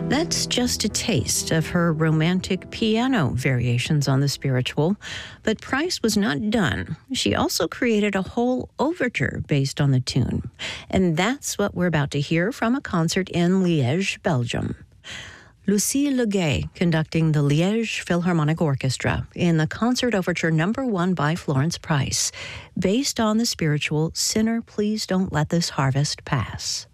That's just a taste of her romantic piano variations on the spiritual. But Price was not done. She also created a whole overture based on the tune. And that's what we're about to hear from a concert in Liège, Belgium. Lucie Leguet conducting the Liège Philharmonic Orchestra in the Concert Overture No. 1 by Florence Price, based on the spiritual Sinner, Please Don't Let This Harvest Pass.